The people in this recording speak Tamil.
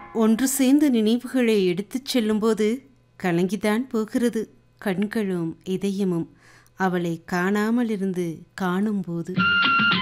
ஒன்று சேர்ந்த நினைவுகளை எடுத்துச் செல்லும்போது கலங்கிதான் போகிறது கண்களும் இதயமும் அவளை காணாமல் இருந்து காணும்போது.